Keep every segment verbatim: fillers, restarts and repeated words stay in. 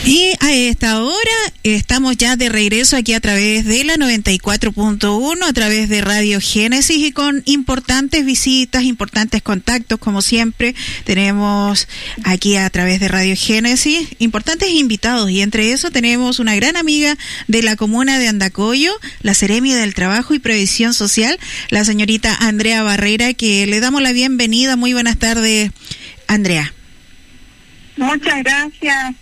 Y a esta hora estamos ya de regreso aquí a través de la noventa y cuatro punto uno, a través de Radio Génesis, y con importantes visitas, importantes contactos, como siempre. Tenemos aquí a través de Radio Génesis importantes invitados, y entre eso tenemos una gran amiga de la comuna de Andacollo, la Seremi del Trabajo y Previsión Social, la señorita Andrea Barrera, que le damos la bienvenida. Muy buenas tardes, Andrea. Muchas gracias,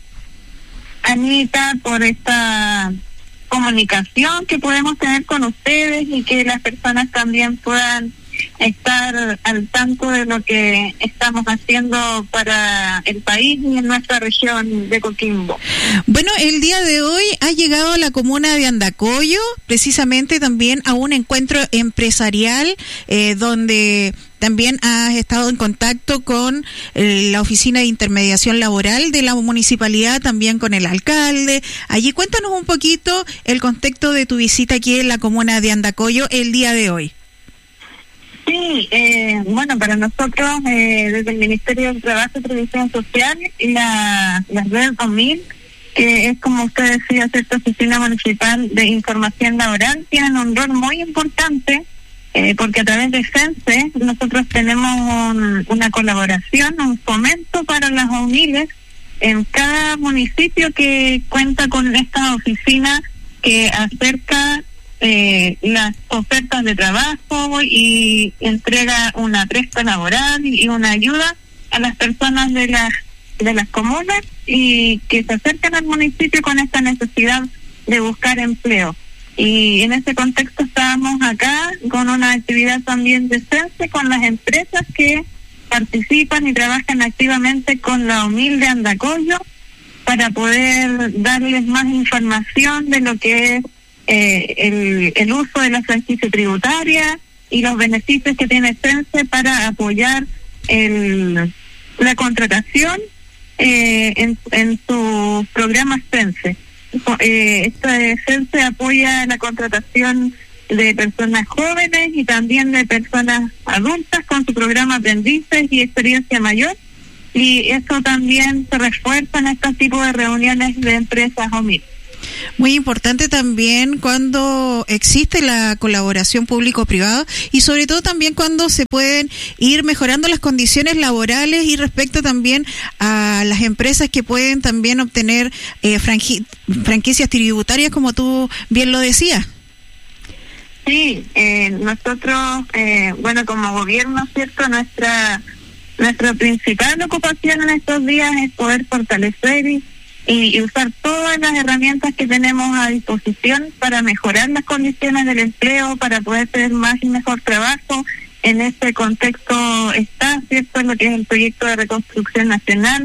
Anita, por esta comunicación que podemos tener con ustedes y que las personas también puedan estar al tanto de lo que estamos haciendo para el país y en nuestra región de Coquimbo. Bueno, el día de hoy ha llegado a la comuna de Andacollo, precisamente también a un encuentro empresarial eh, donde también has estado en contacto con eh, la Oficina de Intermediación Laboral de la municipalidad, también con el alcalde. Allí cuéntanos un poquito el contexto de tu visita aquí en la comuna de Andacollo el día de hoy. Sí, eh, bueno, para nosotros eh, desde el Ministerio de Trabajo y Previsión Social y la, la Red dos mil, que es, como usted decía, cierta Oficina Municipal de Información Laboral, tienen un rol muy importante. Eh, porque a través de CENSE nosotros tenemos un, una colaboración, un fomento para las O M I L E S en cada municipio que cuenta con esta oficina que acerca eh, las ofertas de trabajo y entrega una presta laboral y una ayuda a las personas de las de las comunas y que se acercan al municipio con esta necesidad de buscar empleo. Y en ese contexto estábamos acá con una actividad también de CENSE con las empresas que participan y trabajan activamente con la O M I L de Andacollo para poder darles más información de lo que es eh, el, el uso de la franquicia tributaria y los beneficios que tiene CENSE para apoyar el, la contratación eh, en, en sus programas CENSE. Eh, este CENSE apoya la contratación de personas jóvenes y también de personas adultas con su programa Aprendices y Experiencia Mayor, y eso también se refuerza en este tipo de reuniones de empresas O M I L. Muy importante también cuando existe la colaboración público-privada y sobre todo también cuando se pueden ir mejorando las condiciones laborales y respecto también a las empresas que pueden también obtener eh, franqui- franquicias tributarias, como tú bien lo decías. Sí, eh, nosotros, eh, bueno, como gobierno, ¿cierto? Nuestra, nuestra principal ocupación en estos días es poder fortalecer y Y, y usar todas las herramientas que tenemos a disposición para mejorar las condiciones del empleo, para poder tener más y mejor trabajo. En este contexto está, ¿cierto?, lo que es el proyecto de reconstrucción nacional,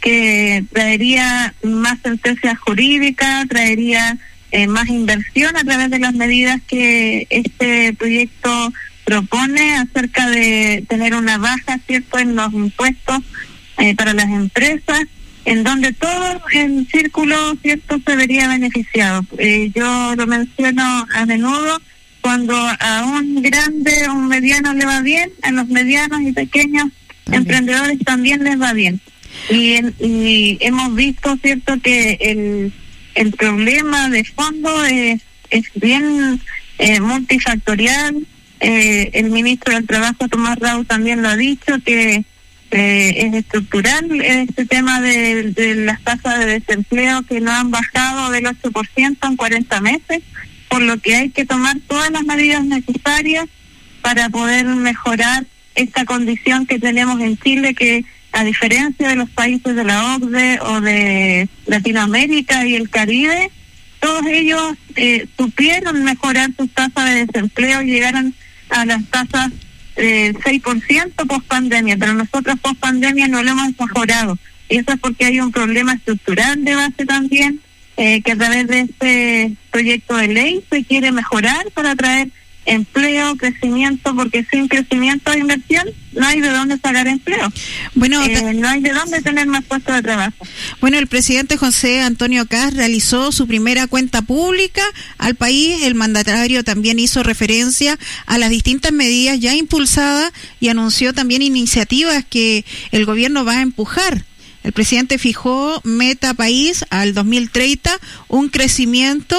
que traería más sentencias jurídicas, traería eh, más inversión a través de las medidas que este proyecto propone acerca de tener una baja, ¿cierto?, en los impuestos eh, para las empresas, en donde todo el círculo, ¿cierto?, se vería beneficiado. Eh, yo lo menciono a menudo, cuando a un grande o un mediano le va bien, a los medianos y pequeños también. Emprendedores también les va bien. Y, en, y hemos visto, ¿cierto?, que el, el problema de fondo es, es bien eh, multifactorial. Eh, el ministro del Trabajo, Tomás Rau, también lo ha dicho, que Eh, es estructural este tema de, de las tasas de desempleo que no han bajado del ocho por ciento en cuarenta meses, por lo que hay que tomar todas las medidas necesarias para poder mejorar esta condición que tenemos en Chile, que a diferencia de los países de la O C D E o de Latinoamérica y el Caribe, todos ellos eh, supieron mejorar sus tasas de desempleo y llegaron a las tasas Eh, seis por ciento post pandemia, pero nosotros post pandemia no lo hemos mejorado, y eso es porque hay un problema estructural de base también, eh, que a través de este proyecto de ley se quiere mejorar para traer empleo, crecimiento, porque sin crecimiento de inversión no hay de dónde sacar empleo. Bueno, eh, no hay de dónde tener más puestos de trabajo. Bueno, el presidente José Antonio Kast realizó su primera cuenta pública al país. El mandatario también hizo referencia a las distintas medidas ya impulsadas y anunció también iniciativas que el gobierno va a empujar. el presidente fijó meta país al dos mil treinta, un crecimiento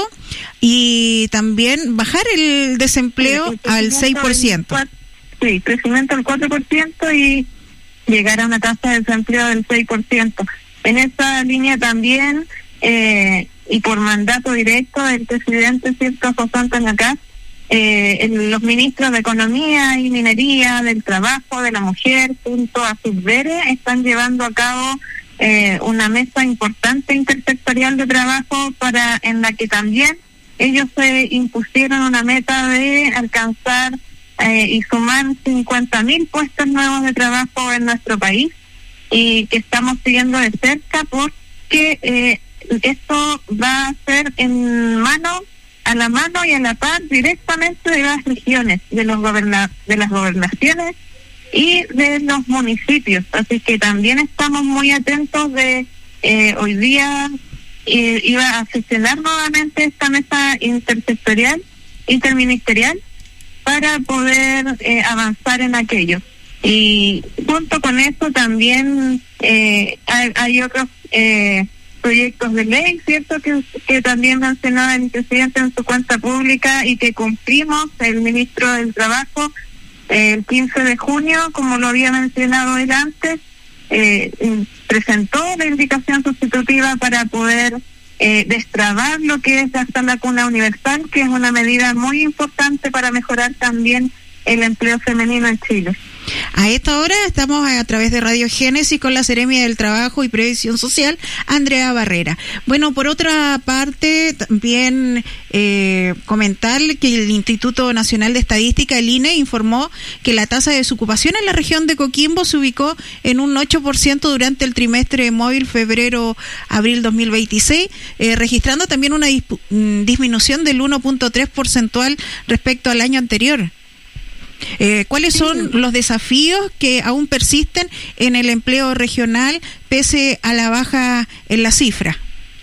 y también bajar el desempleo el al seis por ciento. Sí, crecimiento al cuatro por ciento y llegar a una tasa de desempleo del seis por ciento. En esa línea también, eh, y por mandato directo del presidente, ¿cierto?, José Antonio Kast, eh, el, los ministros de Economía y Minería, del Trabajo, de la Mujer, junto a sus veres, están llevando a cabo eh, una mesa importante intersectorial de trabajo para en la que también ellos se impusieron una meta de alcanzar eh, y sumar cincuenta mil puestos nuevos de trabajo en nuestro país, y que estamos siguiendo de cerca porque eh, esto va a ser en mano, a la mano y a la par directamente de las regiones, de los goberna de las gobernaciones y de los municipios. Así que también estamos muy atentos de eh, hoy día eh, iba a sesionar nuevamente esta mesa intersectorial, interministerial, para poder eh, avanzar en aquello. Y junto con eso también eh, hay, hay otros eh, proyectos de ley, ¿cierto?, que, que también mencionó el presidente en su cuenta pública y que cumplimos. El ministro del Trabajo eh, el quince de junio, como lo había mencionado él antes, eh, presentó la indicación sustitutiva para poder eh, destrabar lo que es la sala cuna universal, que es una medida muy importante para mejorar también el empleo femenino en Chile. A esta hora estamos a través de Radio Génesis con la Seremia del Trabajo y Previsión Social, Andrea Barrera. Bueno, por otra parte, también eh, comentar que el Instituto Nacional de Estadística, el I N E, informó que la tasa de desocupación en la región de Coquimbo se ubicó en un ocho por ciento durante el trimestre móvil febrero-abril dos mil veintiséis, eh, registrando también una dispu- disminución del uno punto tres porcentual respecto al año anterior. Eh, ¿Cuáles son los desafíos que aún persisten en el empleo regional pese a la baja en la cifra?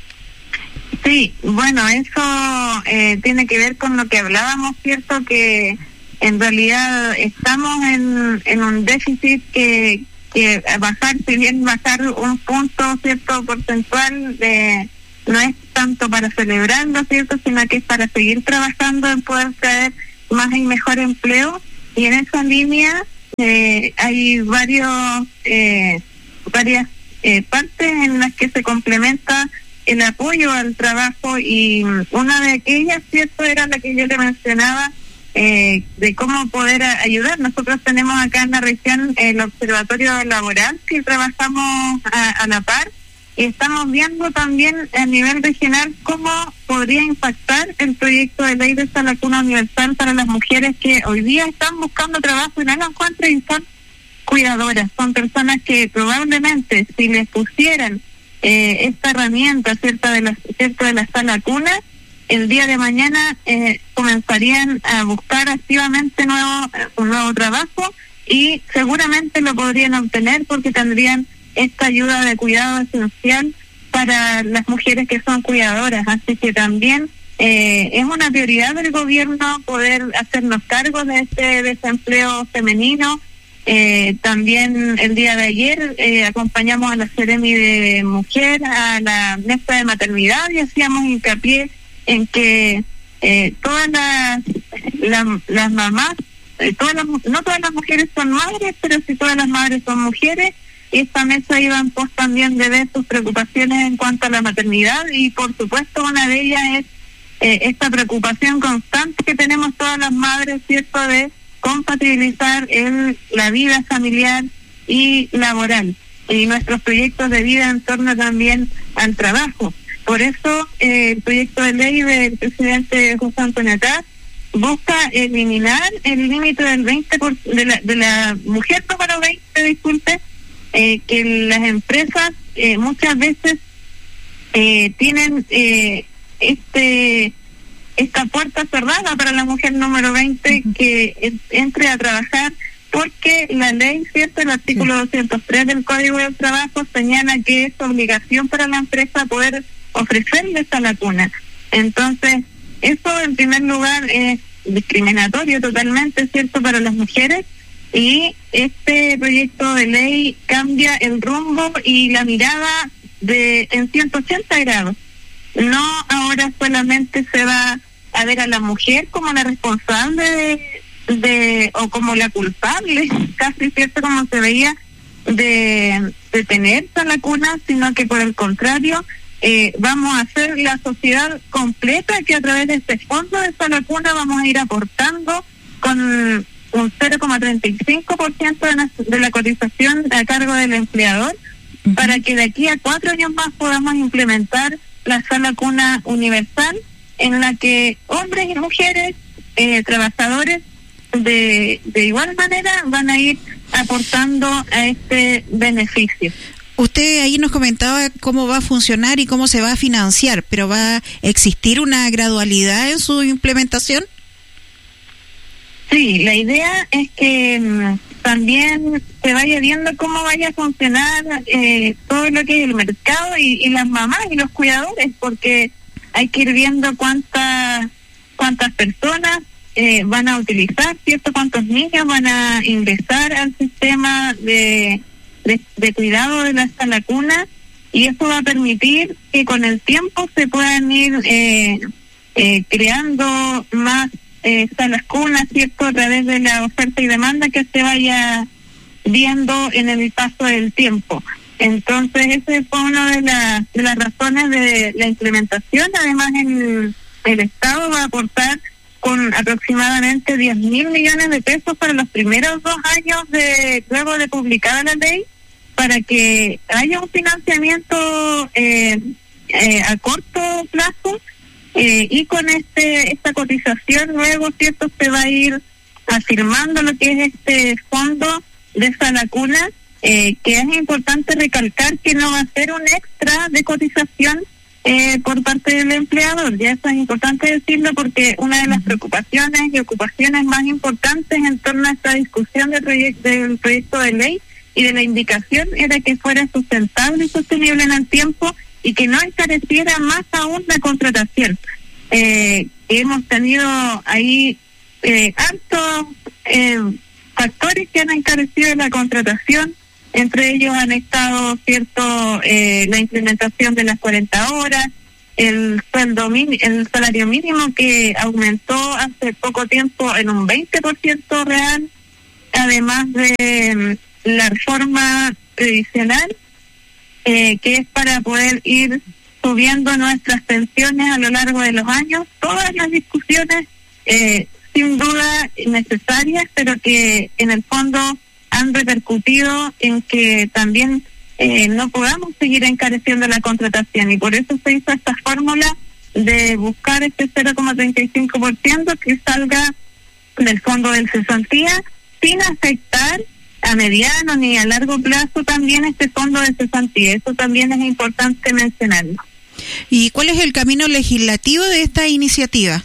Sí, bueno, eso eh, tiene que ver con lo que hablábamos, ¿cierto? Que en realidad estamos en, en un déficit que, que bajar, si bien bajar un punto, ¿cierto?, porcentual, de, no es tanto para celebrarlo, ¿cierto?, sino que es para seguir trabajando en poder traer más y mejor empleo. Y en esa línea eh, hay varios eh, varias eh, partes en las que se complementa el apoyo al trabajo, y una de aquellas, cierto, era la que yo le mencionaba, eh, de cómo poder a, ayudar. Nosotros tenemos acá en la región el Observatorio Laboral, que trabajamos a, a la par, y estamos viendo también a nivel regional cómo podría impactar el proyecto de ley de sala cuna universal para las mujeres que hoy día están buscando trabajo y no lo encuentran, y son cuidadoras, son personas que probablemente si les pusieran eh, esta herramienta, cierta de la cierta de la sala cuna, el día de mañana eh, comenzarían a buscar activamente nuevo un nuevo trabajo, y seguramente lo podrían obtener porque tendrían esta ayuda de cuidado esencial para las mujeres que son cuidadoras. Así que también eh, es una prioridad del gobierno poder hacernos cargo de este desempleo femenino. Eh, también el día de ayer eh, acompañamos a la Seremi de Mujer a la mesa de maternidad y hacíamos hincapié en que eh, todas las, las, las mamás, eh, todas las, no todas las mujeres son madres, pero sí todas las madres son mujeres. Esta mesa iba en pos también de ver sus preocupaciones en cuanto a la maternidad, y por supuesto una de ellas es eh, esta preocupación constante que tenemos todas las madres, ¿cierto?, de compatibilizar el, la vida familiar y laboral, y nuestros proyectos de vida en torno también al trabajo. Por eso eh, el proyecto de ley del presidente José Antonio Kast busca eliminar el límite del veinte por, de, la, de la mujer número veinte, disculpe, Eh, que las empresas eh, muchas veces eh, tienen eh, este esta puerta cerrada para la mujer número veinte uh-huh. que es, entre a trabajar, porque la ley, cierto, el artículo sí. doscientos tres del Código del Trabajo señala que es obligación para la empresa poder ofrecerle esa lacuna. Entonces, eso en primer lugar es discriminatorio totalmente, cierto, para las mujeres. Y este proyecto de ley cambia el rumbo y la mirada de en ciento ochenta grados. No ahora solamente se va a ver a la mujer como la responsable de, de o como la culpable, casi cierto como se veía, de, de tener salacuna, sino que por el contrario, eh, vamos a hacer la sociedad completa que a través de este fondo de salacuna vamos a ir aportando con un cero coma treinta y cinco por ciento de, de la cotización a cargo del empleador, uh-huh, para que de aquí a cuatro años más podamos implementar la sala cuna universal, en la que hombres y mujeres, eh, trabajadores, de, de igual manera van a ir aportando a este beneficio. Usted ahí nos comentaba cómo va a funcionar y cómo se va a financiar, pero ¿va a existir una gradualidad en su implementación? Sí, la idea es que um, también se vaya viendo cómo vaya a funcionar eh, todo lo que es el mercado y, y las mamás y los cuidadores, porque hay que ir viendo cuántas cuántas personas eh, van a utilizar, ¿cierto? Cuántos niños van a ingresar al sistema de, de, de cuidado de la salacuna, y eso va a permitir que con el tiempo se puedan ir eh, eh, creando más Eh, salas cunas, ¿cierto? A través de la oferta y demanda que se vaya viendo en el paso del tiempo. Entonces, esa fue una de, la, de las razones de la implementación. Además, el, el Estado va a aportar con aproximadamente diez mil millones de pesos para los primeros dos años de luego de publicada la ley, para que haya un financiamiento eh, eh, a corto plazo. Eh, y con este esta cotización luego, cierto, se va a ir afirmando lo que es este fondo de salacuna, eh, que es importante recalcar que no va a ser un extra de cotización eh, por parte del empleador. Ya eso es importante decirlo, porque una de las preocupaciones y ocupaciones más importantes en torno a esta discusión del, proyecto del proyecto de ley y de la indicación era que fuera sustentable y sostenible en el tiempo, y que no encareciera más aún la contratación. Eh, hemos tenido ahí eh, altos eh, factores que han encarecido la contratación. Entre ellos han estado, cierto, eh, la implementación de las cuarenta horas, el sueldo mínimo, el salario mínimo que aumentó hace poco tiempo en un veinte por ciento real, además de eh, la reforma previsional, Eh, que es para poder ir subiendo nuestras pensiones a lo largo de los años. Todas las discusiones, eh, sin duda necesarias, pero que en el fondo han repercutido en que también eh, no podamos seguir encareciendo la contratación, y por eso se hizo esta fórmula de buscar este cero coma treinta y cinco por ciento que salga del fondo del cesantía, sin afectar a mediano ni a largo plazo también este fondo de cesantía. Eso también es importante mencionarlo. ¿Y cuál es el camino legislativo de esta iniciativa?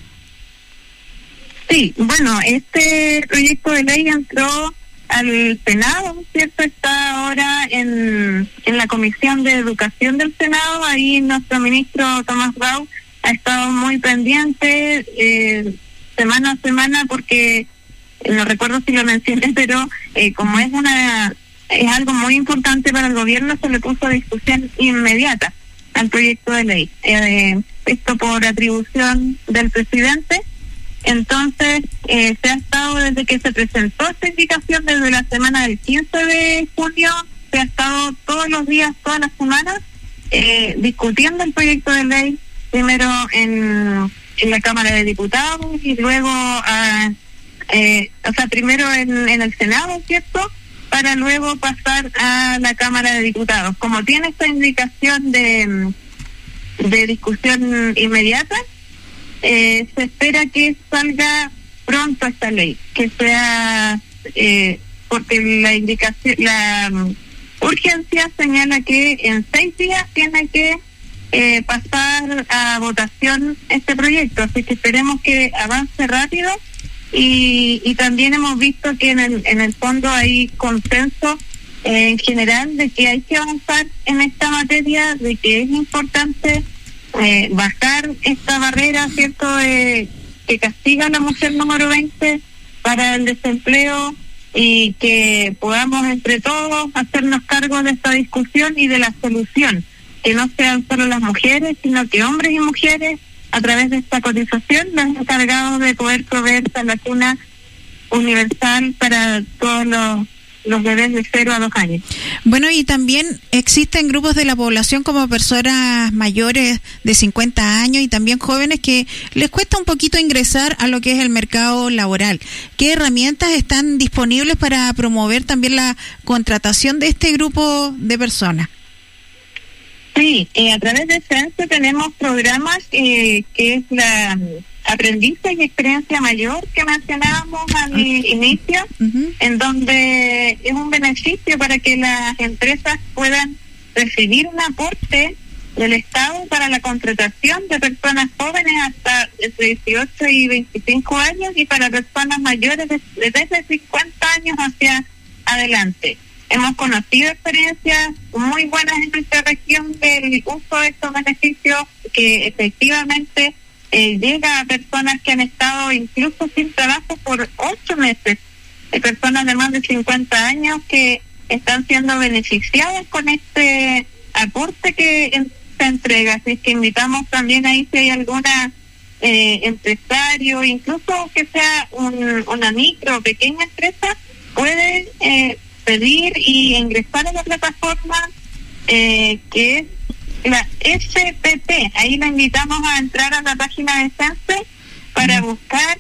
Sí, bueno, este proyecto de ley entró al Senado, ¿cierto? Está ahora en, en la Comisión de Educación del Senado. Ahí nuestro ministro Tomás Grau ha estado muy pendiente eh, semana a semana, porque no recuerdo si lo mencioné, pero eh, como es una es algo muy importante para el gobierno, se le puso a discusión inmediata al proyecto de ley. Eh, esto por atribución del presidente. Entonces, eh, se ha estado desde que se presentó esta indicación, desde la semana del quince de junio, se ha estado todos los días, todas las semanas, eh, discutiendo el proyecto de ley, primero en, en la Cámara de Diputados y luego a Eh, o sea, primero en, en el Senado, ¿cierto?, para luego pasar a la Cámara de Diputados. Como tiene esta indicación de, de discusión inmediata, eh, se espera que salga pronto esta ley, que sea, eh, porque la indicación, la um, urgencia señala que en seis días tiene que eh, pasar a votación este proyecto, así que esperemos que avance rápido. Y, y también hemos visto que en el, en el fondo hay consenso eh, en general de que hay que avanzar en esta materia, de que es importante eh, bajar esta barrera, ¿cierto?, eh, que castiga a la mujer número veinte para el desempleo y que podamos entre todos hacernos cargo de esta discusión y de la solución, que no sean solo las mujeres, sino que hombres y mujeres, a través de esta cotización, los encargados de poder proveer esta vacuna universal para todos los, los bebés de cero a dos años. Bueno, y también existen grupos de la población como personas mayores de cincuenta años y también jóvenes que les cuesta un poquito ingresar a lo que es el mercado laboral. ¿Qué herramientas están disponibles para promover también la contratación de este grupo de personas? Sí, eh, a través de Censo tenemos programas eh, que es la aprendizaje y experiencia mayor que mencionábamos al uh-huh. inicio, uh-huh. en donde es un beneficio para que las empresas puedan recibir un aporte del Estado para la contratación de personas jóvenes hasta entre dieciocho y veinticinco años y para personas mayores de, de desde cincuenta años hacia adelante. Hemos conocido experiencias muy buenas en nuestra región del uso de estos beneficios que efectivamente eh, llega a personas que han estado incluso sin trabajo por ocho meses. Hay personas de más de cincuenta años que están siendo beneficiadas con este aporte que en, se entrega. Así que invitamos también ahí si hay alguna eh, empresario, incluso que sea un, una micro o pequeña empresa, puede eh, pedir y ingresar a la plataforma eh, que es la S P P. Ahí la invitamos a entrar a la página de Censo para buscar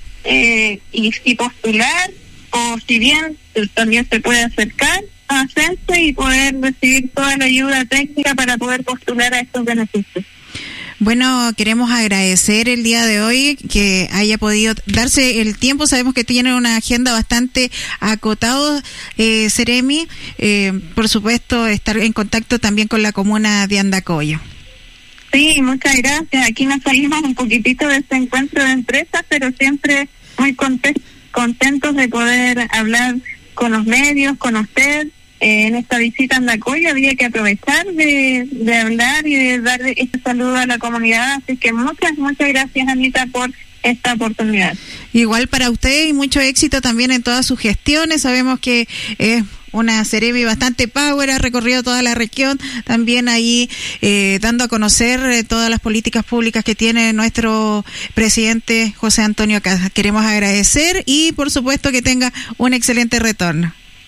eh, y, y postular, o si bien también se puede acercar a Censo y poder recibir toda la ayuda técnica para poder postular a estos beneficios. Bueno, queremos agradecer el día de hoy que haya podido darse el tiempo. Sabemos que tienen una agenda bastante acotada, eh, Seremi. Eh, por supuesto, estar en contacto también con la comuna de Andacollo. Sí, muchas gracias. Aquí nos salimos un poquitito de este encuentro de empresas, pero siempre muy content- contentos de poder hablar con los medios, con usted. Eh, en esta visita a Andacollo había que aprovechar de, de hablar y de dar este saludo a la comunidad, así que muchas, muchas gracias, Anita, por esta oportunidad. Igual para usted y mucho éxito también en todas sus gestiones. Sabemos que es una Seremi bastante power, ha recorrido toda la región, también ahí eh, dando a conocer eh, todas las políticas públicas que tiene nuestro presidente José Antonio Caz. Queremos agradecer y por supuesto que tenga un excelente retorno.